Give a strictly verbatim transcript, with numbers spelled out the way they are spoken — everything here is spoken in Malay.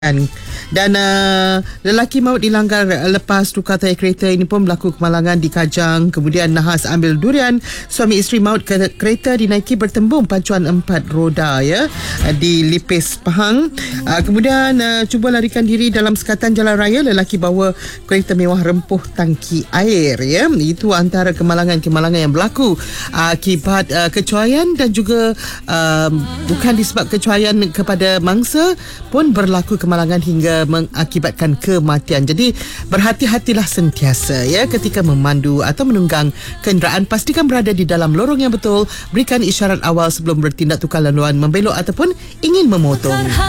Dan uh, lelaki maut dilanggar lepas tukar tayar kereta. Ini pun berlaku kemalangan di Kajang. Kemudian nahas ambil durian. Suami isteri maut ke kereta dinaiki bertembung pacuan empat roda ya di Lipis Pahang. uh, Kemudian uh, cuba larikan diri dalam sekatan jalan raya. Lelaki bawa kereta mewah rempuh tangki air ya. Itu antara kemalangan-kemalangan yang berlaku uh, akibat uh, kecuaian dan juga uh, bukan disebab kecuaian kepada mangsa pun berlaku kemalangan hingga mengakibatkan kematian. Jadi berhati-hatilah sentiasa ya ketika memandu atau menunggang kenderaan. Pastikan berada di dalam lorong yang betul. Berikan isyarat awal sebelum bertindak tukar laluan, membelok ataupun ingin memotong.